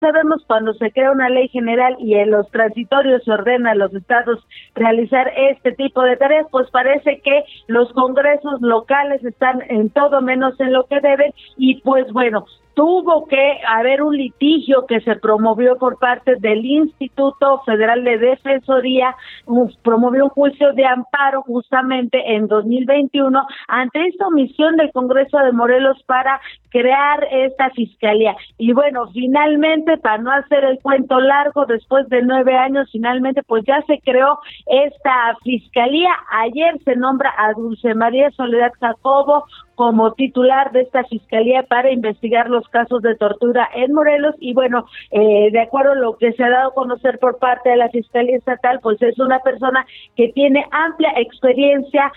sabemos, cuando se crea una ley general y en los transitorios se ordena a los estados realizar este tipo de tareas, pues parece que los congresos locales están en todo menos en lo que deben, y pues bueno, tuvo que haber un litigio que se promovió por parte del Instituto Federal de Defensoría, promovió un juicio de amparo justamente en 2021 ante esta omisión del Congreso de Morelos para crear esta fiscalía. Y bueno, finalmente, para no hacer el cuento largo, después de 9 años, finalmente pues ya se creó esta fiscalía. Ayer se nombra a Dulce María Soledad Jacobo como titular de esta fiscalía para investigar los casos de tortura en Morelos, y bueno, de acuerdo a lo que se ha dado a conocer por parte de la Fiscalía Estatal, pues es una persona que tiene amplia experiencia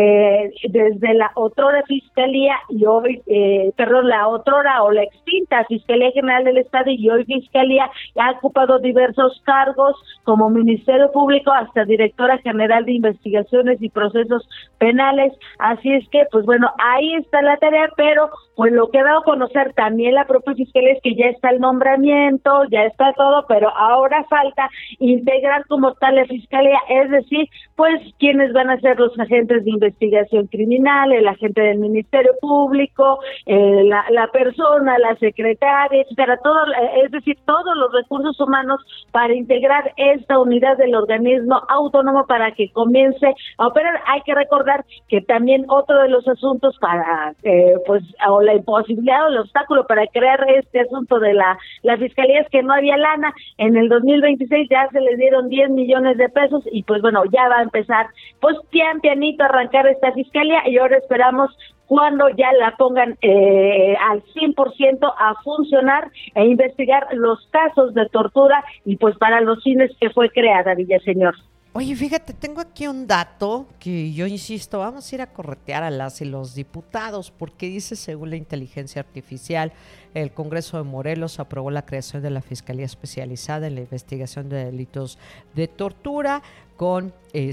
desde la otrora Fiscalía y hoy, la otrora o la extinta Fiscalía General del Estado y hoy Fiscalía, ha ocupado diversos cargos como Ministerio Público hasta Directora General de Investigaciones y Procesos Penales, así es que, pues bueno, ahí está la tarea, pero pues lo que ha dado a conocer también la propia Fiscalía es que ya está el nombramiento, ya está todo, pero ahora falta integrar como tal la Fiscalía, es decir, pues quiénes van a ser los agentes de investigación criminal, el agente del Ministerio Público, la persona, la secretaria, etcétera, todo, es decir, todos los recursos humanos para integrar esta unidad del organismo autónomo para que comience a operar. Hay que recordar que también otro de los asuntos para, o la imposibilidad o el obstáculo para crear este asunto de la Fiscalía es que no había lana. En el 2026 ya se les dieron 10 millones de pesos y pues bueno, ya va a empezar pues pianito a arrancar esta Fiscalía, y ahora esperamos cuando ya la pongan al 100% a funcionar e investigar los casos de tortura y pues para los fines que fue creada, Villaseñor. Oye, fíjate, tengo aquí un dato que yo insisto, vamos a ir a corretear a las y los diputados, porque dice, según la inteligencia artificial, el Congreso de Morelos aprobó la creación de la Fiscalía Especializada en la Investigación de Delitos de Tortura con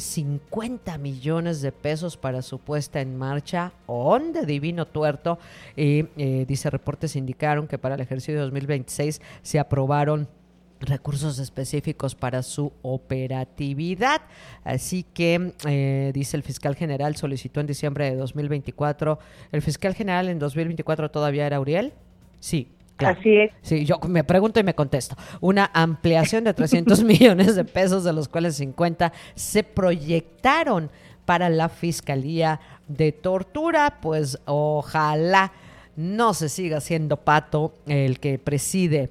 50 millones de pesos para su puesta en marcha. ¡Onde divino tuerto! Dice, reportes indicaron que para el ejercicio de 2026 se aprobaron recursos específicos para su operatividad. Así que, dice el fiscal general, solicitó en diciembre de 2024. ¿El fiscal general en 2024 todavía era Uriel? Sí. Claro. Así es. Sí, yo me pregunto y me contesto. Una ampliación de 300 millones de pesos, de los cuales 50 se proyectaron para la Fiscalía de Tortura. Pues ojalá no se siga siendo Pato el que preside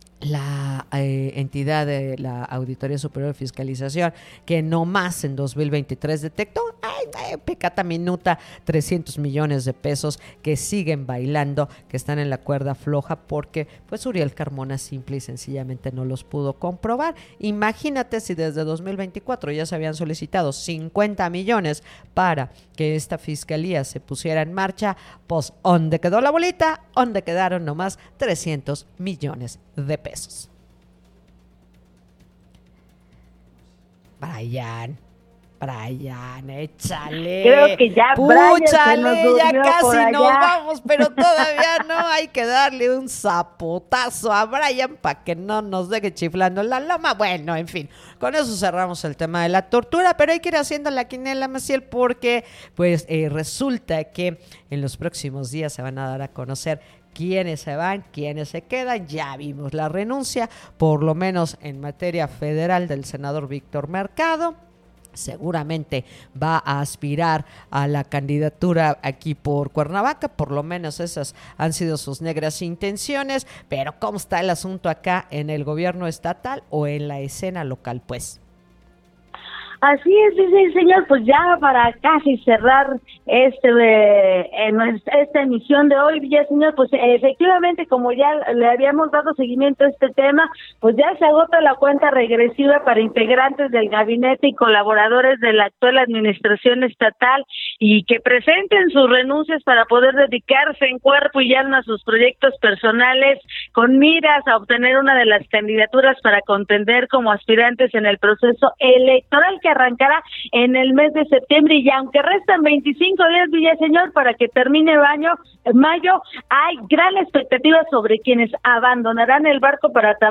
la entidad de la Auditoría Superior de Fiscalización, que no más en 2023 detectó, pecata minuta, 300 millones de pesos que siguen bailando, que están en la cuerda floja porque pues Uriel Carmona simple y sencillamente no los pudo comprobar. Imagínate si desde 2024 ya se habían solicitado 50 millones para que esta fiscalía se pusiera en marcha, pues ¿dónde quedó la bolita? ¿Dónde quedaron nomás 300 millones de pesos? Brian, échale. Creo que ya Púchale, ya casi nos vamos, pero todavía no, hay que darle un zapotazo a Brian para que no nos deje chiflando la loma. Bueno, en fin, con eso cerramos el tema de la tortura, pero hay que ir haciendo la quinela, Maciel, porque pues resulta que en los próximos días se van a dar a conocer quiénes se van, quiénes se quedan. Ya vimos la renuncia, por lo menos en materia federal, del senador Víctor Mercado. Seguramente va a aspirar a la candidatura aquí por Cuernavaca, por lo menos esas han sido sus negras intenciones, pero ¿cómo está el asunto acá en el gobierno estatal o en la escena local, pues? Así es, sí, señor, pues ya para casi cerrar esta emisión de hoy, Villaseñor, pues efectivamente, como ya le habíamos dado seguimiento a este tema, pues ya se agota la cuenta regresiva para integrantes del gabinete y colaboradores de la actual administración estatal y que presenten sus renuncias para poder dedicarse en cuerpo y alma a sus proyectos personales con miras a obtener una de las candidaturas para contender como aspirantes en el proceso electoral que arrancará en el mes de septiembre, y aunque restan 25 días, Villaseñor, para que termine mayo, hay gran expectativa sobre quienes abandonarán el barco para